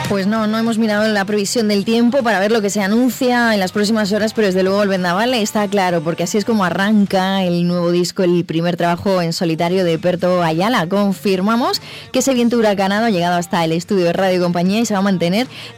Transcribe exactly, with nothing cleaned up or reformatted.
Pues no, no hemos mirado la previsión del tiempo para ver lo que se anuncia en las próximas horas, pero desde luego el vendaval está claro, porque así es como arranca el nuevo disco, el primer trabajo en solitario de Perto Ayala. Confirmamos que ese viento huracanado ha llegado hasta el estudio de Radio y Compañía y se va a mantener